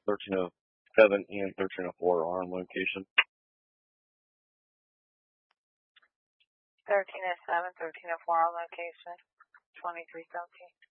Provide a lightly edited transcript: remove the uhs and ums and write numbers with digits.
1307 and 1304 are on location. 1307, 1304 on location, 2317.